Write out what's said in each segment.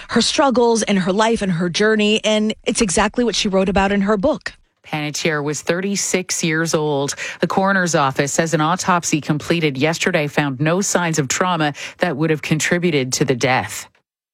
her struggles and her life and her journey. And it's exactly what she wrote about in her book. Panettiere was 36 years old. The coroner's office says an autopsy completed yesterday found no signs of trauma that would have contributed to the death.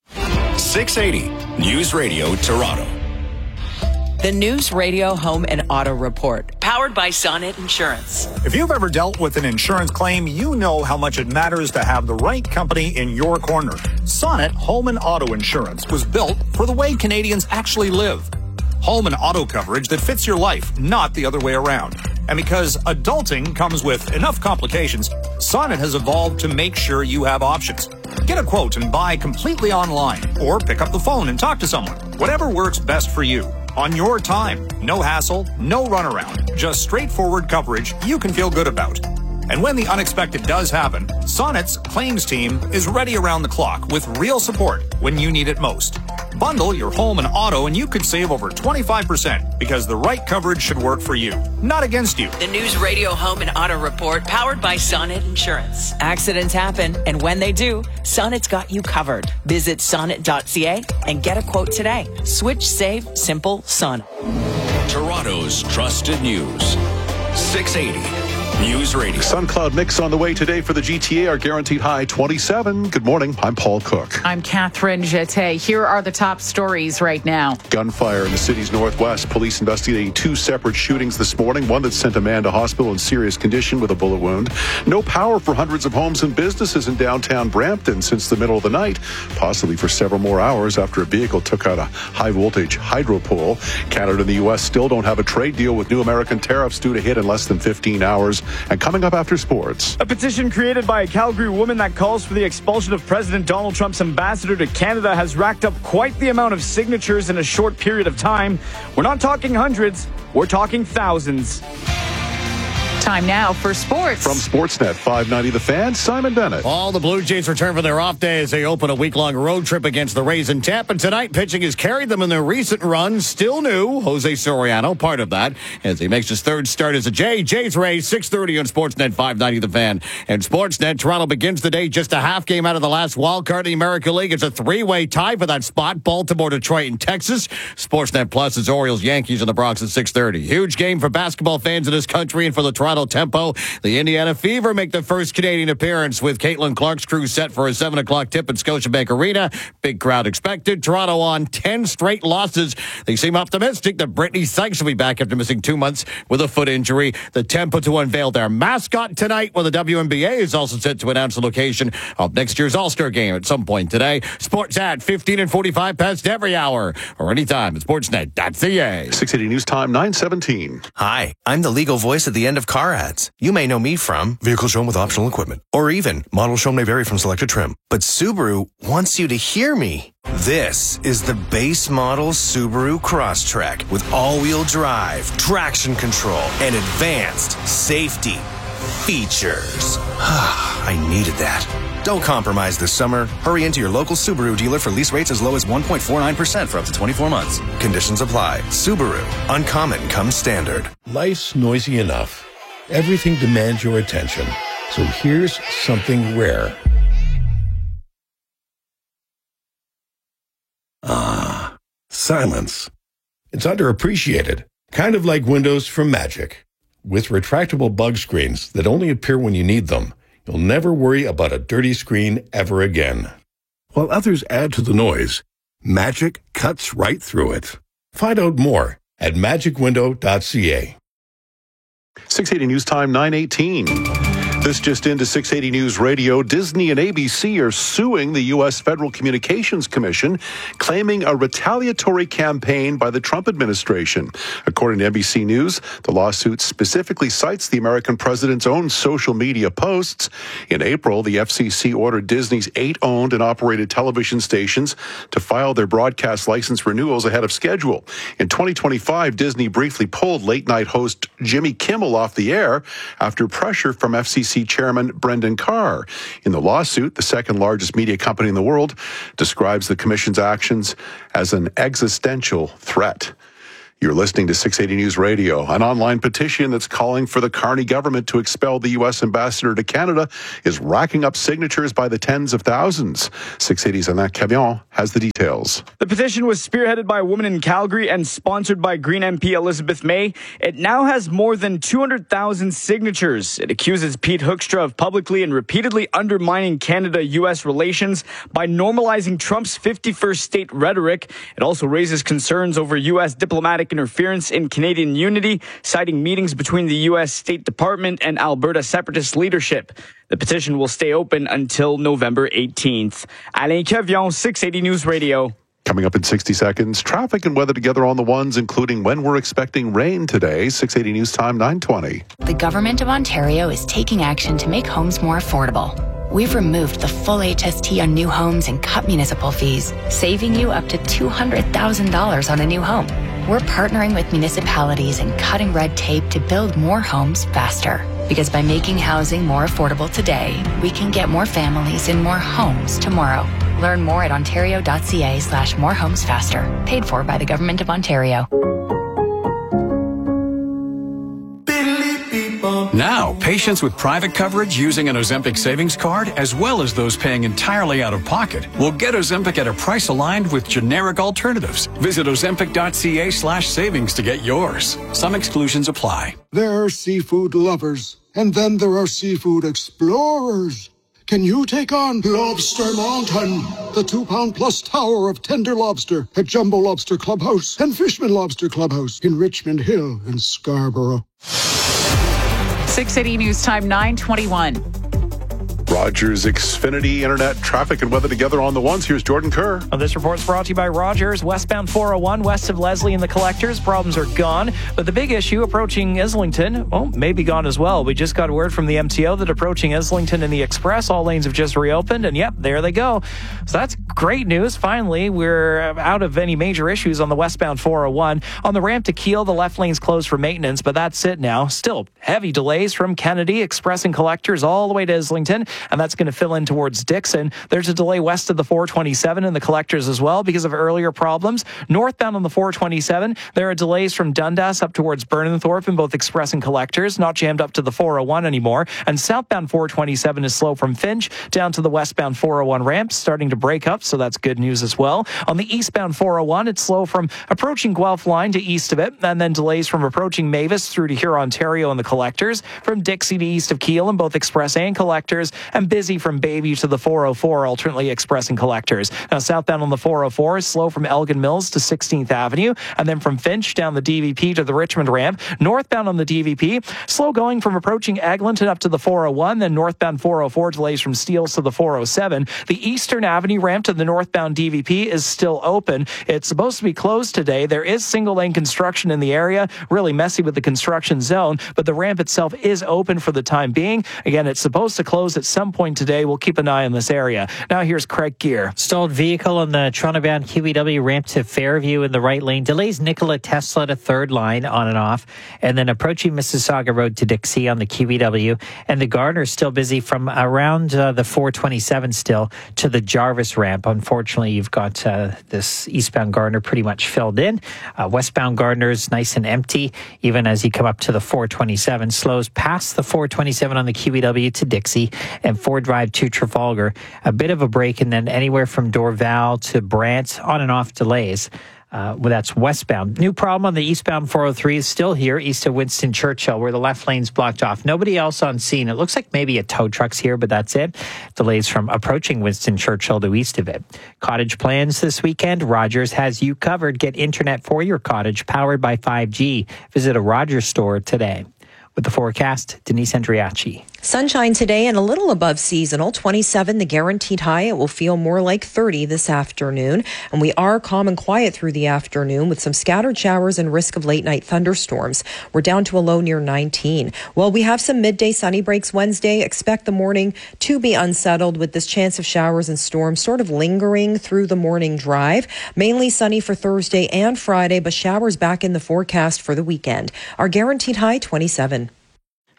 680 News Radio Toronto. The News Radio Home and Auto Report, powered by Sonnet Insurance. If you've ever dealt with an insurance claim, you know how much it matters to have the right company in your corner. Sonnet Home and Auto Insurance was built for the way Canadians actually live. Home and auto coverage that fits your life, not the other way around. And because adulting comes with enough complications, Sonnet has evolved to make sure you have options. Get a quote and buy completely online, or pick up the phone and talk to someone. Whatever works best for you. On your time. No hassle, no runaround. Just straightforward coverage you can feel good about. And when the unexpected does happen, Sonnet's claims team is ready around the clock with real support when you need it most. Bundle your home and auto and you could save over 25% because the right coverage should work for you, not against you. The News Radio Home and Auto Report, powered by Sonnet Insurance. Accidents happen, and when they do, Sonnet's got you covered. Visit sonnet.ca and get a quote today. Switch, save, simple, Sonnet. Toronto's trusted news. 680 News Radio. Sun cloud mix on the way today for the GTA. Our guaranteed high 27. Good morning. I'm Paul Cook. I'm Catherine Jeté. Here are the top stories right now. Gunfire in the city's northwest. Police investigating two separate shootings this morning. One that sent a man to hospital in serious condition with a bullet wound. No power for hundreds of homes and businesses in downtown Brampton since the middle of the night, possibly for several more hours after a vehicle took out a high-voltage hydro pole. Canada and the U.S. still don't have a trade deal with new American tariffs due to hit in less than 15 hours. And coming up after sports. A petition created by a Calgary woman that calls for the expulsion of President Donald Trump's ambassador to Canada has racked up quite the amount of signatures in a short period of time. We're not talking hundreds, we're talking thousands. Time now for sports. From Sportsnet 590 The Fan, Simon Bennett. All the Blue Jays return for their off day as they open a week-long road trip against the Rays in Tampa. Tonight, pitching has carried them in their recent run. Still new, Jose Soriano, part of that, as he makes his third start as a Jay. Jays Rays, 6:30 on Sportsnet 590 The Fan. And Sportsnet, Toronto begins the day just a half game out of the last wild card in the American League. It's a three-way tie for that spot. Baltimore, Detroit, and Texas. Sportsnet Plus is Orioles, Yankees in the Bronx at 6:30. Huge game for basketball fans in this country and for the Toronto Tempo. The Indiana Fever make their first Canadian appearance with Caitlin Clark's crew set for a 7 o'clock tip at Scotiabank Arena. Big crowd expected. Toronto on 10 straight losses. They seem optimistic that Brittany Sykes will be back after missing 2 months with a foot injury. The Tempo to unveil their mascot tonight, while the WNBA is also set to announce the location of next year's All-Star game at some point today. Sports at 15 and 45 past every hour or anytime at sportsnet.ca. 680 News Time, 9:17. Hi, I'm the legal voice at the end of car ads. You may know me from vehicle shown with optional equipment, or even model shown may vary from selected trim. But Subaru wants you to hear me. This is the base model Subaru Crosstrek with all-wheel drive, traction control, and advanced safety features. I needed that. Don't compromise this summer. Hurry into your local Subaru dealer for lease rates as low as 1.49% for up to 24 months. Conditions apply. Subaru. Uncommon comes standard. Life's noisy enough. Everything demands your attention. So here's something rare. Silence. It's underappreciated. Kind of like Windows from Magic. With retractable bug screens that only appear when you need them, you'll never worry about a dirty screen ever again. While others add to the noise, Magic cuts right through it. Find out more at magicwindow.ca. 680 News Time, 9:18. This just into 680 News Radio. Disney and ABC are suing the U.S. Federal Communications Commission, claiming a retaliatory campaign by the Trump administration. According to NBC News, the lawsuit specifically cites the American president's own social media posts. In April, the FCC ordered Disney's 8 owned and operated television stations to file their broadcast license renewals ahead of schedule. In 2025, Disney briefly pulled late-night host Jimmy Kimmel off the air after pressure from FCC Chairman Brendan Carr. In the lawsuit, the second largest media company in the world describes the commission's actions as an existential threat. You're listening to 680 News Radio. An online petition that's calling for the Carney government to expel the U.S. ambassador to Canada is racking up signatures by the tens of thousands. 680's Annette Cavion has the details. The petition was spearheaded by a woman in Calgary and sponsored by Green MP Elizabeth May. It now has more than 200,000 signatures. It accuses Pete Hoekstra of publicly and repeatedly undermining Canada-U.S. relations by normalizing Trump's 51st state rhetoric. It also raises concerns over U.S. diplomatic interference in Canadian unity, citing meetings between the U.S. State Department and Alberta separatist leadership. The petition will stay open until November 18th. Alain Cavion, 680 News Radio. Coming up in 60 seconds, traffic and weather together on the ones, including when we're expecting rain today. 680 News Time, 9:20. The Government of Ontario is taking action to make homes more affordable. We've removed the full HST on new homes and cut municipal fees, saving you up to $200,000 on a new home. We're partnering with municipalities and cutting red tape to build more homes faster. Because by making housing more affordable today, we can get more families in more homes tomorrow. Learn more at ontario.ca/morehomesfaster. Paid for by the Government of Ontario. Now, patients with private coverage using an Ozempic savings card, as well as those paying entirely out of pocket, will get Ozempic at a price aligned with generic alternatives. Visit ozempic.ca/savings to get yours. Some exclusions apply. There are seafood lovers, and then there are seafood explorers. Can you take on Lobster Mountain, the 2-pound-plus tower of tender lobster at Jumbo Lobster Clubhouse and Fishman Lobster Clubhouse in Richmond Hill and Scarborough? 680 News Time, 9:21. Rogers Xfinity Internet traffic and weather together on the ones. Here's Jordan Kerr. This report's brought to you by Rogers. Westbound 401 west of Leslie and the Collectors. Problems are gone. But the big issue approaching Islington, may be gone as well. We just got word from the MTO that approaching Islington and the Express, all lanes have just reopened. And yep, there they go. So that's great news. Finally, we're out of any major issues on the westbound 401. On the ramp to Kiel, the left lane's closed for maintenance, but that's it now. Still heavy delays from Kennedy, Express and Collectors all the way to Islington. And that's going to fill in towards Dixon. There's a delay west of the 427 and the Collectors as well because of earlier problems. Northbound on the 427, there are delays from Dundas up towards Burnenthorpe in both Express and Collectors, not jammed up to the 401 anymore. And southbound 427 is slow from Finch down to the westbound 401 ramp, starting to break up, so that's good news as well. On the eastbound 401, it's slow from approaching Guelph line to east of it, and then delays from approaching Mavis through to Huron, Ontario and the Collectors, from Dixie to east of Kiel in both Express and Collectors, and busy from Bayview to the 404, alternately Express and Collectors. Now, southbound on the 404 is slow from Elgin Mills to 16th Avenue, and then from Finch down the DVP to the Richmond ramp. Northbound on the DVP, slow going from approaching Eglinton up to the 401, then northbound 404 delays from Steeles to the 407. The Eastern Avenue ramp to the northbound DVP is still open. It's supposed to be closed today. There is single-lane construction in the area, really messy with the construction zone, but the ramp itself is open for the time being. Again, it's supposed to close at some point today. We'll keep an eye on this area. Now here's Craig Gear. Stalled vehicle on the Toronto-bound QEW ramp to Fairview in the right lane. Delays Nikola Tesla to third line on and off. And then approaching Mississauga Road to Dixie on the QEW. And the Gardner still busy from around the 427 still to the Jarvis ramp. Unfortunately, you've got this eastbound Gardner pretty much filled in. Westbound Gardner is nice and empty, even as you come up to the 427. Slows past the 427 on the QEW to Dixie and Ford Drive to Trafalgar. A bit of a break, and then anywhere from Dorval to Brant, on and off delays. That's westbound. New problem on the eastbound 403 is still here, east of Winston Churchill, where the left lane's blocked off. Nobody else on scene. It looks like maybe a tow truck's here, but that's it. Delays from approaching Winston Churchill to east of it. Cottage plans this weekend. Rogers has you covered. Get internet for your cottage powered by 5G. Visit a Rogers store today. With the forecast, Denise Andriachi. Sunshine today and a little above seasonal, 27 the guaranteed high. It will feel more like 30 this afternoon. And we are calm and quiet through the afternoon with some scattered showers and risk of late night thunderstorms. We're down to a low near 19. Well, we have some midday sunny breaks Wednesday. Expect the morning to be unsettled with this chance of showers and storms sort of lingering through the morning drive. Mainly sunny for Thursday and Friday, but showers back in the forecast for the weekend. Our guaranteed high, 27.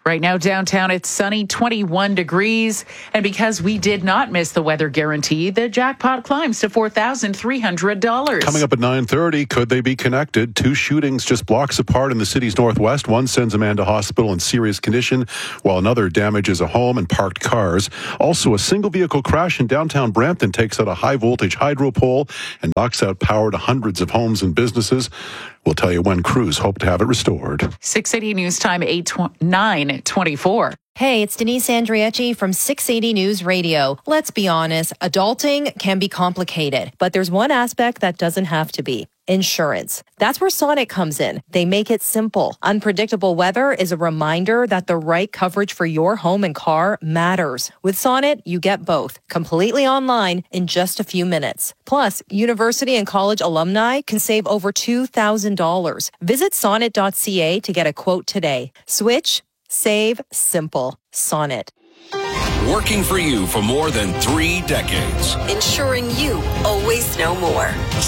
Right now, downtown, it's sunny, 21 degrees. And because we did not miss the weather guarantee, the jackpot climbs to $4,300. Coming up at 9:30, could they be connected? 2 shootings just blocks apart in the city's northwest. One sends a man to hospital in serious condition, while another damages a home and parked cars. Also, a single vehicle crash in downtown Brampton takes out a high-voltage hydro pole and knocks out power to hundreds of homes and businesses. We'll tell you when crews hope to have it restored. 680 News Time, 9:24. Hey, it's Denise Andriecci from 680 News Radio. Let's be honest, adulting can be complicated, but there's one aspect that doesn't have to be. Insurance. That's where Sonnet comes in. They make it simple. Unpredictable weather is a reminder that the right coverage for your home and car matters. With Sonnet, you get both, completely online in just a few minutes. Plus, university and college alumni can save over $2,000. Visit sonnet.ca to get a quote today. Switch, save, simple. Sonnet. Working for you for more than 3 decades. Ensuring you always know more.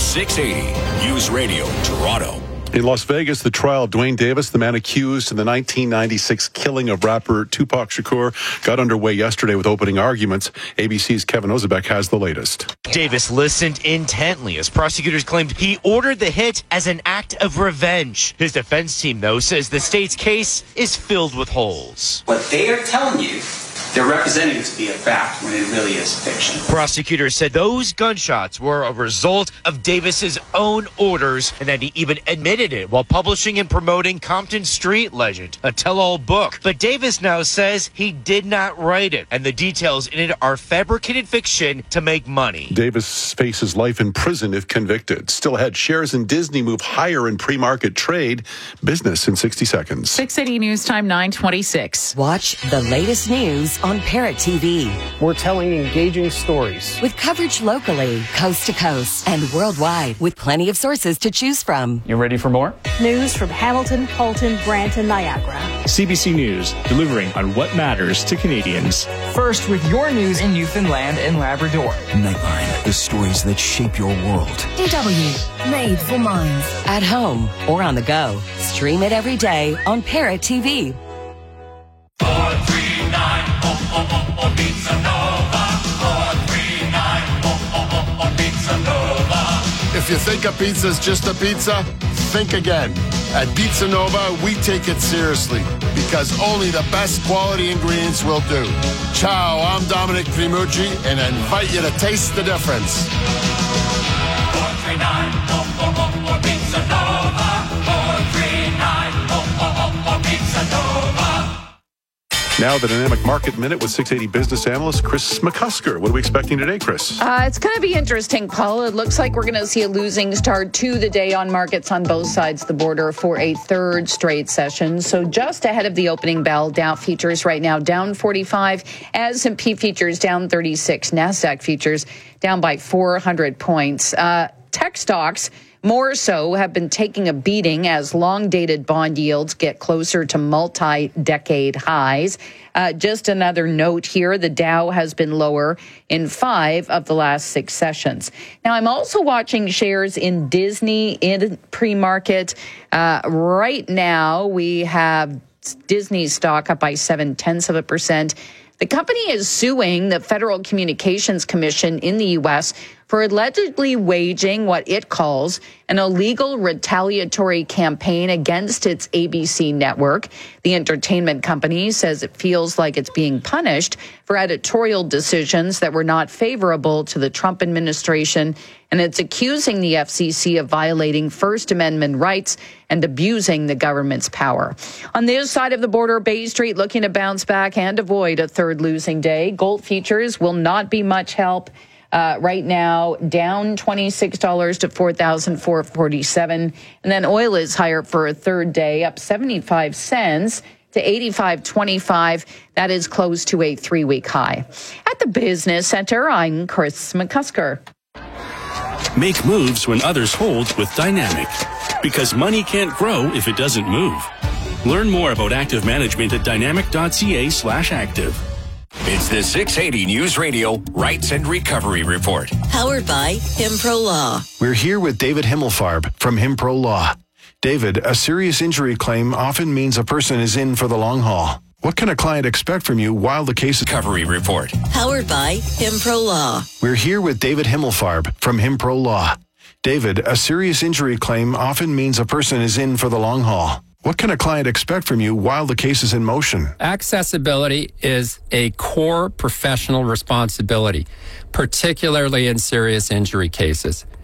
680 News Radio, Toronto. In Las Vegas, the trial of Dwayne Davis, the man accused in the 1996 killing of rapper Tupac Shakur, got underway yesterday with opening arguments. ABC's Kevin Ozebek has the latest. Davis listened intently as prosecutors claimed he ordered the hit as an act of revenge. His defense team, though, says the state's case is filled with holes. What they are telling you, they're representing it to be a fact when it really is fiction. Prosecutors said those gunshots were a result of Davis's own orders and that he even admitted it while publishing and promoting Compton Street Legend, a tell-all book. But Davis now says he did not write it, and the details in it are fabricated fiction to make money. Davis faces life in prison if convicted. Still ahead, shares in Disney move higher in pre-market trade. Business in 60 seconds. 680 News Time, 9:26. Watch the latest news on Parrot TV. We're telling engaging stories. With coverage locally, coast to coast, and worldwide, with plenty of sources to choose from. You ready for more? News from Hamilton, Colton, Brant, and Niagara. CBC News, delivering on what matters to Canadians. First with your news in Newfoundland and Labrador. Nightline, the stories that shape your world. DW, made for minds. At home or on the go. Stream it every day on Parrot TV. 439 Pizza Nova. 439 Pizza Nova. If you think a pizza's just a pizza, think again. At Pizza Nova, we take it seriously because only the best quality ingredients will do. Ciao, I'm Dominic Primucci, and I invite you to taste the difference. 439 Pizza Nova. 439 Pizza Nova. Now the Dynamic Market Minute with 680 business analyst Chris McCusker. What are we expecting today, Chris? It's going to be interesting, Paul. It looks like we're going to see a losing start to the day on markets on both sides of the border for a third straight session. So just ahead of the opening bell, Dow futures right now down 45, S&P futures down 36, NASDAQ futures down by 400 points. Tech stocks more so have been taking a beating as long-dated bond yields get closer to multi-decade highs. Just another note here, the Dow has been lower in 5 of the last 6 sessions. Now, I'm also watching shares in Disney in pre-market. Right now, we have Disney stock up by 0.7%. The company is suing the Federal Communications Commission in the U.S. for allegedly waging what it calls an illegal retaliatory campaign against its ABC network. The entertainment company says it feels like it's being punished for editorial decisions that were not favorable to the Trump administration, and it's accusing the FCC of violating First Amendment rights and abusing the government's power. On this side of the border, Bay Street looking to bounce back and avoid a third losing day. Gold futures will not be much help. Right now, down $26 to $4,447. And then oil is higher for a third day, up 75 cents to $85.25. That is close to a 3-week high. At the Business Center, I'm Chris McCusker. Make moves when others hold with Dynamic. Because money can't grow if it doesn't move. Learn more about active management at dynamic.ca/active. It's the 680 News Radio Rights and Recovery Report. Powered by Himpro Law. We're here with David Himmelfarb from Himpro Law. David, a serious injury claim often means a person is in for the long haul. What can a client expect from you while the case is... Recovery Report. Powered by Himpro Law. We're here with David Himmelfarb from Himpro Law. David, a serious injury claim often means a person is in for the long haul. What can a client expect from you while the case is in motion? Accessibility is a core professional responsibility, particularly in serious injury cases.